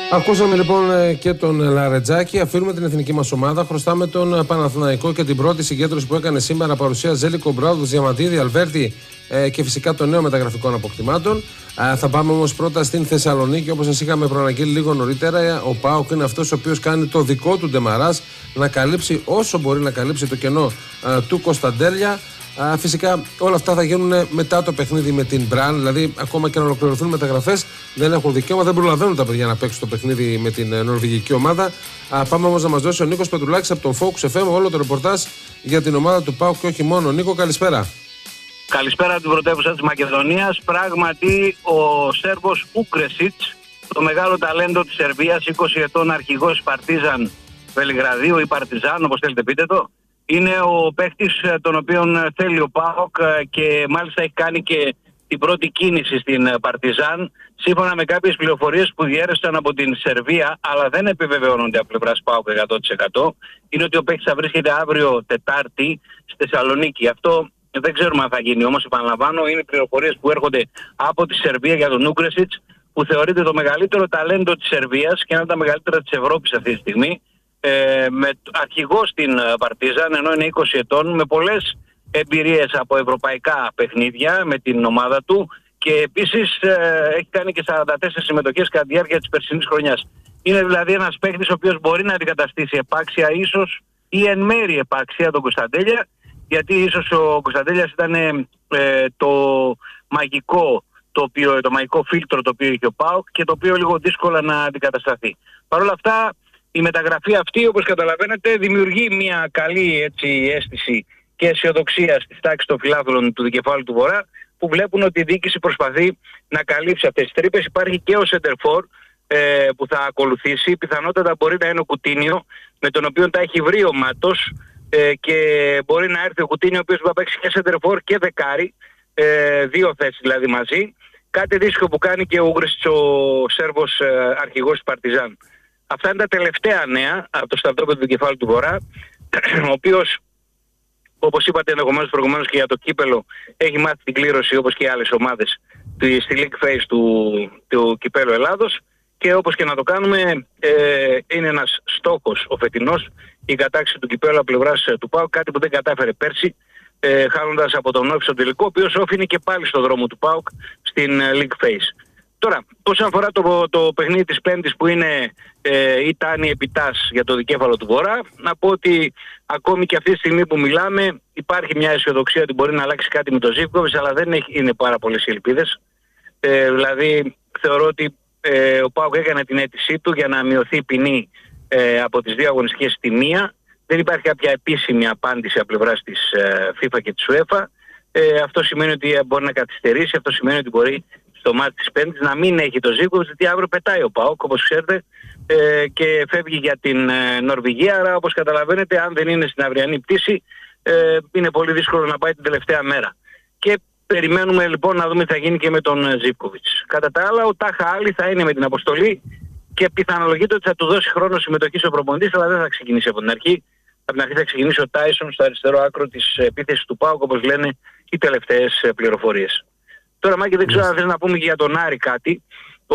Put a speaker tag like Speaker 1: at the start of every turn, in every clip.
Speaker 1: Ακούσαμε λοιπόν και τον Λαρετζάκη. Αφήνουμε την εθνική μας ομάδα. Χρωστάμε τον Παναθηναϊκό και την πρώτη συγκέντρωση που έκανε σήμερα, παρουσία Ζέλικο, Μπράουδος, Διαμαντίδη, Αλβέρτη και φυσικά των νέων μεταγραφικών αποκτημάτων. Θα πάμε όμως πρώτα στην Θεσσαλονίκη. Όπως σας είχαμε προαναγγείλει λίγο νωρίτερα, ο ΠΑΟΚ είναι αυτός ο οποίος κάνει το δικό του ντεμαράζ να καλύψει όσο μπορεί να καλύψει το κενό του Κωνσταντέλια. Φυσικά όλα αυτά θα γίνουν μετά το παιχνίδι με την Μπραν. Δηλαδή, ακόμα και να ολοκληρωθούν μεταγραφές, δεν έχουν δικαίωμα, δεν προλαβαίνουν τα παιδιά να παίξουν το παιχνίδι με την νορβηγική ομάδα. Πάμε όμως να μας δώσει ο Νίκος Πετρουλάκης από τον Focus FM όλο το ρεπορτάζ για την ομάδα του ΠΑΟΚ και όχι μόνο. Νίκο, καλησπέρα.
Speaker 2: Καλησπέρα από την πρωτεύουσα της Μακεδονίας. Πράγματι, ο Σέρβος Ούκρεσιτς, το μεγάλο ταλέντο της Σερβίας, 20 ετών αρχηγός Παρτίζαν Βελιγραδίου ή Παρτιζάν, όπως θέλετε πείτε το. Είναι ο παίκτης τον οποίον θέλει ο ΠΑΟΚ και μάλιστα έχει κάνει και την πρώτη κίνηση στην Παρτιζάν. Σύμφωνα με κάποιες πληροφορίες που διέρευσαν από την Σερβία, αλλά δεν επιβεβαιώνονται από πλευράς ΠΑΟΚ 100%, είναι ότι ο παίκτης θα βρίσκεται αύριο Τετάρτη στη Θεσσαλονίκη. Αυτό δεν ξέρουμε αν θα γίνει, όμως επαναλαμβάνω, είναι πληροφορίες που έρχονται από τη Σερβία για τον Ούκρεσιτς, που θεωρείται το μεγαλύτερο ταλέντο της Σερβίας και ένα από τα μεγαλύτερα της Ευρώπης αυτή τη στιγμή. Με αρχηγό στην Παρτίζαν, ενώ είναι 20 ετών, με πολλές εμπειρίες από ευρωπαϊκά παιχνίδια με την ομάδα του και επίσης έχει κάνει και 44 συμμετοχές κατά τη διάρκεια της περσινής χρονιάς. Είναι δηλαδή ένας παίκτης ο οποίος μπορεί να αντικαταστήσει επάξια ίσως ή εν μέρει επάξια τον Κωνσταντέλια, γιατί ίσως ο Κωνσταντέλιας ήταν το μαγικό φίλτρο το οποίο είχε ο ΠΑΟΚ και το οποίο λίγο δύσκολα να αντικατασταθεί. Παρ' όλα αυτά, η μεταγραφή αυτή, όπως καταλαβαίνετε, δημιουργεί μια καλή αίσθηση και αισιοδοξία στις τάξεις των φιλάθλων του δικεφάλου του Βορρά, που βλέπουν ότι η διοίκηση προσπαθεί να καλύψει αυτές τις τρύπες. Υπάρχει και ο Σεντερφόρ που θα ακολουθήσει. Πιθανότατα μπορεί να είναι ο Κουτίνιο, με τον οποίο τα έχει βρει ο Μάτος, και μπορεί να έρθει ο Κουτίνιο, ο οποίος θα παίξει και Σεντερφόρ και δεκάρι, δύο θέσεις δηλαδή μαζί. Κάτι δύσκολο που κάνει και ο Ούγκρεσιτς, ο Σέρβος αρχηγός της Παρτιζάν. Αυτά είναι τα τελευταία νέα από το στρατόπεδο του κεφάλου του Βορρά, ο οποίος, όπως είπατε προηγουμένως και για το κύπελο, έχει μάθει την κλήρωση όπως και οι άλλες ομάδες στη League Phase του κυπέλου Ελλάδος, και όπως και να το κάνουμε είναι ένας στόχος ο φετινός, η κατάκτηση του κυπέλου από πλευράς του ΠΑΟΚ, κάτι που δεν κατάφερε πέρσι, χάνοντας από τον Όφη στο τελικό, ο οποίος Όφη είναι και πάλι στο δρόμο του ΠΑΟΚ στην League Phase. Τώρα, όσον αφορά το παιχνίδι της Πέμπτης που είναι η Τάνη Επιτάς για το δικέφαλο του Βορρά, να πω ότι ακόμη και αυτή τη στιγμή που μιλάμε υπάρχει μια αισιοδοξία ότι μπορεί να αλλάξει κάτι με το Ζίβκοβιτς, αλλά δεν είναι πάρα πολλές οι ελπίδες. Δηλαδή θεωρώ ότι ο ΠΑΟΚ έκανε την αίτησή του για να μειωθεί η ποινή από τις δύο αγωνιστικές στη μία. Δεν υπάρχει κάποια επίσημη απάντηση από πλευράς της FIFA και της UEFA. Αυτό σημαίνει ότι μπορεί να καθυστερήσει, αυτό σημαίνει ότι μπορεί στο μάτι της Πέμπτης να μην έχει το Ζίβκοβιτς, γιατί αύριο πετάει ο ΠΑΟΚ, όπως ξέρετε, και φεύγει για την Νορβηγία. Άρα, όπως καταλαβαίνετε, αν δεν είναι στην αυριανή πτήση, είναι πολύ δύσκολο να πάει την τελευταία μέρα. Και περιμένουμε λοιπόν να δούμε τι θα γίνει και με τον Ζίβκοβιτς. Κατά τα άλλα, ο Τάχα Άλλη θα είναι με την αποστολή και πιθανολογείται ότι θα του δώσει χρόνο συμμετοχής ο προπονητής, αλλά δεν θα ξεκινήσει από την αρχή. Από την αρχή θα ξεκινήσει ο Τάισον στο αριστερό άκρο της επίθεσης του ΠΑΟΚ, όπως λένε οι τελευταίες πληροφορίες. Τώρα, Μάκη, δεν ξέρω αν θες να πούμε και για τον Άρη κάτι, ο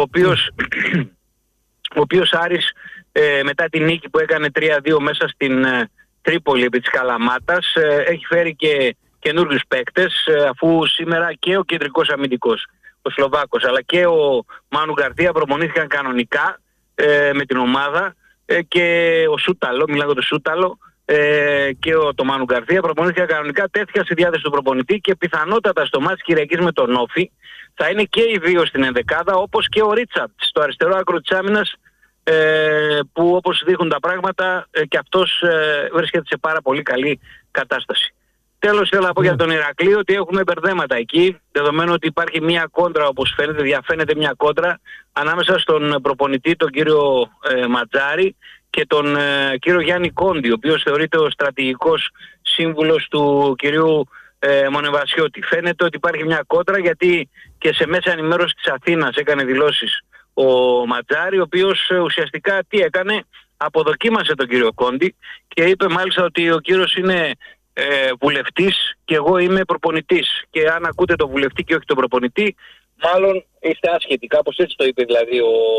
Speaker 2: οποίος Άρης μετά την νίκη που έκανε 3-2 μέσα στην Τρίπολη επί της Καλαμάτας, έχει φέρει και καινούριους παίκτες, αφού σήμερα και ο κεντρικός αμυντικός, ο Σλοβάκος, αλλά και ο Μάνου Γκαρδία προπονήθηκαν κανονικά με την ομάδα, και ο Σούταλο, μιλάω για το Σούταλο, και το Μάνου Γκαρδία προπονήθηκαν κανονικά, τέθηκαν στη διάθεση του προπονητή και πιθανότατα στο μάτς Κυριακής με τον Όφη θα είναι και οι δύο στην ενδεκάδα, όπως και ο Ρίτσαρτ στο αριστερό άκρο της άμυνας, που όπως δείχνουν τα πράγματα και αυτός βρίσκεται σε πάρα πολύ καλή κατάσταση. Τέλος, θέλω να πω για τον Ηρακλή ότι έχουμε μπερδέματα εκεί, δεδομένου ότι υπάρχει μια κόντρα, όπως φαίνεται, διαφαίνεται μια κόντρα ανάμεσα στον προπονητή, τον κύριο Ματζάρη, και τον κύριο Γιάννη Κόντι, ο οποίος θεωρείται ο στρατηγικός σύμβουλος του κυρίου Μονεβασιώτη. Φαίνεται ότι υπάρχει μια κόντρα, γιατί και σε μέσα ενημέρωση της Αθήνας έκανε δηλώσεις ο Ματζάρη, ο οποίος ουσιαστικά τι έκανε, αποδοκίμασε τον κύριο Κόντι και είπε μάλιστα ότι ο κύριος είναι βουλευτής και εγώ είμαι προπονητής, και αν ακούτε τον βουλευτή και όχι τον προπονητή, μάλλον είστε άσχετοι. Κάπως έτσι το είπε δηλαδή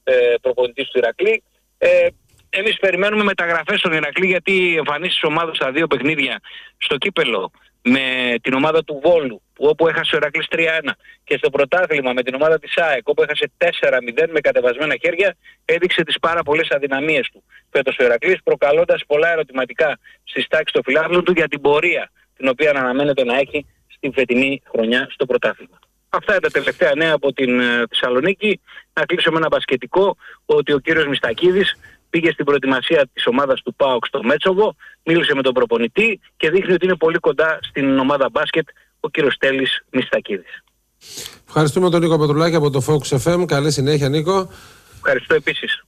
Speaker 2: προπονητής του Ηρακλή. Εμείς περιμένουμε μεταγραφές στον Ηρακλή, γιατί εμφανίσεις ομάδας στα 2 παιχνίδια στο κύπελο με την ομάδα του Βόλου, όπου έχασε ο Ηρακλής 3-1, και στο πρωτάθλημα με την ομάδα της ΑΕΚ, όπου έχασε 4-0 με κατεβασμένα χέρια, έδειξε τις πάρα πολλές αδυναμίες του φέτος ο Ηρακλής, προκαλώντας πολλά ερωτηματικά στις τάξεις των φιλάθλων του για την πορεία την οποία αναμένεται να έχει στην φετινή χρονιά στο πρωτάθλημα. Αυτά είναι τα τελευταία νέα από την Θεσσαλονίκη. Να κλείσω με ένα μπασκετικό, ότι ο κύριος Μιστακίδης πήγε στην προετοιμασία της ομάδας του ΠΑΟΚ στο Μέτσοβο, μίλησε με τον προπονητή και δείχνει ότι είναι πολύ κοντά στην ομάδα μπάσκετ ο κύριος Στέλης Μιστακίδης.
Speaker 1: Ευχαριστούμε τον Νίκο Πετρουλάκη από το Focus FM. Καλή συνέχεια, Νίκο.
Speaker 2: Ευχαριστώ επίσης.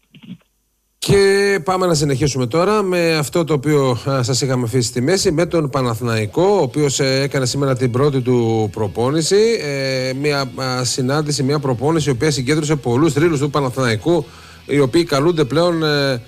Speaker 1: Και πάμε να συνεχίσουμε τώρα με αυτό το οποίο σας είχαμε αφήσει στη μέση, με τον Παναθηναϊκό, ο οποίος έκανε σήμερα την πρώτη του προπόνηση. Μια συνάντηση, μια προπόνηση η οποία συγκέντρωσε πολλούς θρύλους του Παναθηναϊκού, οι οποίοι καλούνται πλέον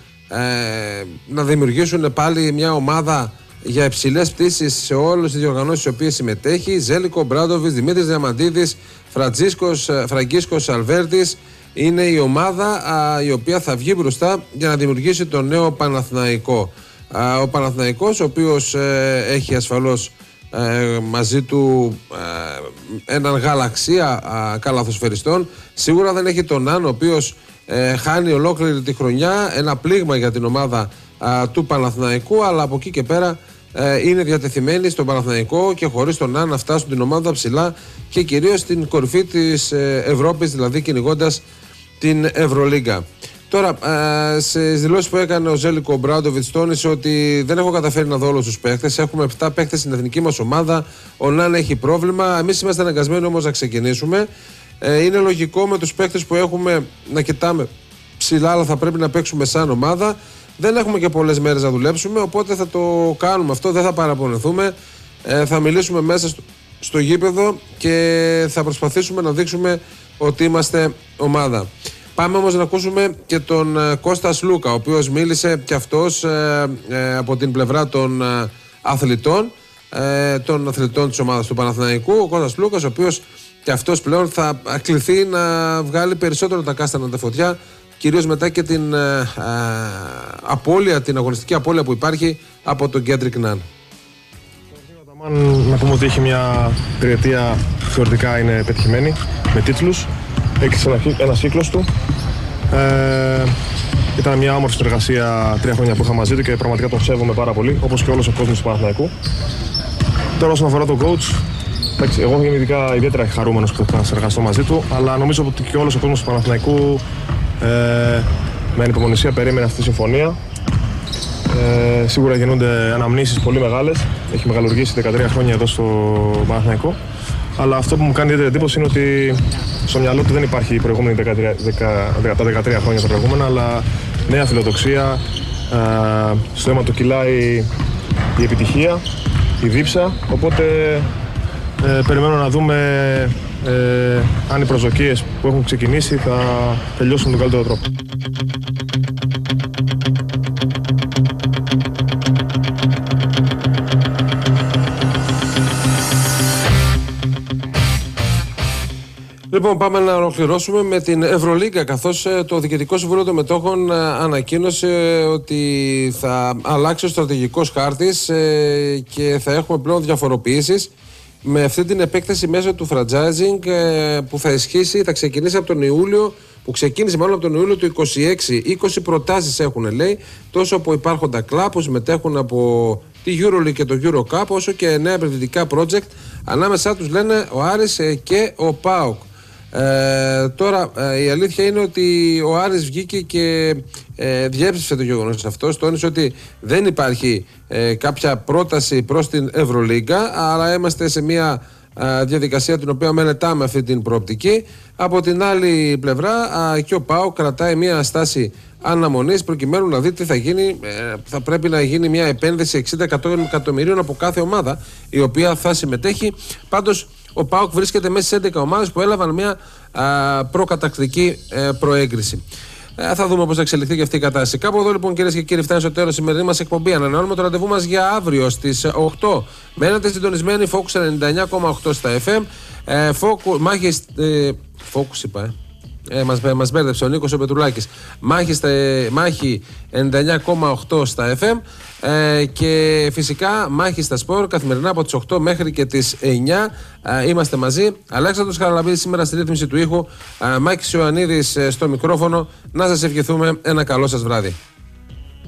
Speaker 1: να δημιουργήσουν πάλι μια ομάδα για υψηλές πτήσεις σε όλες τις διοργανώσεις στις οποίες συμμετέχει. Ζέλικο, Μπράντοβιτς, Δημήτρης Διαμαντίδης, Φραγκίσκος Αλβέρτης. Είναι η ομάδα η οποία θα βγει μπροστά για να δημιουργήσει το νέο Παναθηναϊκό. Ο Παναθηναϊκός, ο οποίος έχει ασφαλώς μαζί του έναν γαλαξία καλαθοσφαιριστών. Σίγουρα δεν έχει τον Άν, ο οποίος χάνει ολόκληρη τη χρονιά, ένα πλήγμα για την ομάδα του Παναθηναϊκού, αλλά από εκεί και πέρα είναι διατεθειμένοι στον Παναθηναϊκό και χωρίς τον Άν να φτάσουν την ομάδα ψηλά και κυρίως στην κορυφή της Ευρώπης, δηλαδή κυνηγώντας την Ευρωλίγκα. Τώρα, στις δηλώσεις που έκανε ο Ζέλικο Μπράντοβιτς, τόνισε ότι δεν έχω καταφέρει να δω όλους τους παίχτες. Έχουμε 7 παίχτες στην εθνική μας ομάδα. Ο Νάν έχει πρόβλημα. Εμείς είμαστε αναγκασμένοι όμως να ξεκινήσουμε. Είναι λογικό με τους παίχτες που έχουμε να κοιτάμε ψηλά, αλλά θα πρέπει να παίξουμε σαν ομάδα. Δεν έχουμε και πολλές μέρες να δουλέψουμε, οπότε θα το κάνουμε αυτό, δεν θα παραπονεθούμε. Θα μιλήσουμε μέσα στο γήπεδο και θα προσπαθήσουμε να δείξουμε ότι είμαστε ομάδα. Πάμε όμως να ακούσουμε και τον Κώστα Λούκα, ο οποίος μίλησε και αυτός από την πλευρά των αθλητών της ομάδας του Παναθηναϊκού. Ο Κώστας Λούκας, ο οποίος και αυτός πλέον θα κληθεί να βγάλει περισσότερο τα κάστανα τα φωτιά, κυρίως μετά και την απώλεια, την αγωνιστική απώλεια που υπάρχει από τον Κέντρικ Ναν.
Speaker 3: Να πούμε ότι έχει μια τριετία θεωρητικά είναι πετυχημένη, με τίτλους. Έκλεισε ένας κύκλος του. Ήταν μια όμορφη συνεργασία 3 χρόνια που είχα μαζί του και πραγματικά τον σέβομαι πάρα πολύ, όπως και όλος ο κόσμος του Παναθηναϊκού. Τώρα, όσον αφορά τον coach, εγώ είμαι ιδιαίτερα χαρούμενος που θα συνεργαστώ μαζί του, αλλά νομίζω ότι και όλος ο κόσμος του Παναθηναϊκού με ανυπομονησία περίμενε αυτή τη συμφωνία. Σίγουρα γίνονται αναμνήσεις πολύ μεγάλες. Έχει μεγαλουργήσει 13 χρόνια εδώ στο Παναθηναϊκό. Αλλά αυτό που μου κάνει ιδιαίτερη εντύπωση είναι ότι στο μυαλό του δεν υπάρχει η προηγούμενη τα 13 χρόνια τα προηγούμενα, αλλά νέα φιλοδοξία. Στο αίμα του κυλάει η επιτυχία, η δίψα. Οπότε περιμένω να δούμε αν οι προσδοκίες που έχουν ξεκινήσει θα τελειώσουν με τον καλύτερο τρόπο.
Speaker 1: Λοιπόν, πάμε να ολοκληρώσουμε με την Ευρωλίγκα, καθώς το Διοικητικό Συμβούλιο των Μετόχων ανακοίνωσε ότι θα αλλάξει ο στρατηγικός χάρτης και θα έχουμε πλέον διαφοροποιήσεις με αυτή την επέκταση μέσω του franchising που θα ισχύσει, θα ξεκινήσει από τον Ιούλιο, που ξεκίνησε μάλλον από τον Ιούλιο του 26. 20 προτάσεις έχουν, λέει, τόσο από υπάρχοντα κλαμπ που συμμετέχουν από τη EuroLeague και το EuroCup, όσο και νέα επενδυτικά project. Ανάμεσά τους, λένε, ο Άρης και ο ΠΑΟΚ. Τώρα η αλήθεια είναι ότι ο Άρης βγήκε και διέψευσε το γεγονός αυτό. Τόνισε ότι δεν υπάρχει κάποια πρόταση προς την Ευρωλίγκα, αλλά είμαστε σε μια διαδικασία την οποία μελετάμε αυτή την προοπτική. Από την άλλη πλευρά και ο ΠΑΟΚ κρατάει μια στάση αναμονής προκειμένου να δει τι θα γίνει. Θα πρέπει να γίνει μια επένδυση 60 εκατομμυρίων από κάθε ομάδα η οποία θα συμμετέχει. Πάντως ο ΠΑΟΚ βρίσκεται μέσα στις 11 ομάδες που έλαβαν μια προκατακτική προέγκριση. Θα δούμε πώς θα εξελιχθεί και αυτή η κατάσταση. Κάπου εδώ, λοιπόν, κυρίες και κύριοι, φτάνει στο τέλος η σημερινή μας εκπομπή. Ανανεώνουμε το ραντεβού μας για αύριο στις 8. Μένετε συντονισμένοι, Focus 99,8 στα FM. Focus είπα. Μας μπέρδεψε ο Νίκος ο Πετρουλάκης. Μάχη 99,8 στα FM και φυσικά μάχη στα σπορ καθημερινά από τις 8 μέχρι και τις 9. Είμαστε μαζί. Αλέξανδρος Χαραλαμπίδης σήμερα στη ρύθμιση του ήχου, Μάκης Ιωαννίδης στο μικρόφωνο. Να σας ευχηθούμε ένα καλό σας βράδυ.